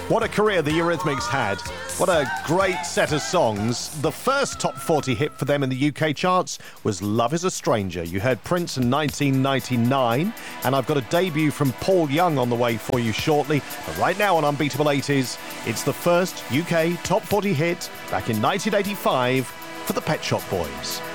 What a career the Eurythmics had. What a great set of songs. The first top 40 hit for them in the UK charts was Love is a Stranger. You heard Prince in 1999, and I've got a debut from Paul Young on the way for you shortly. But right now on Unbeatable 80s, it's the first UK top 40 hit back in 1985 for the Pet Shop Boys.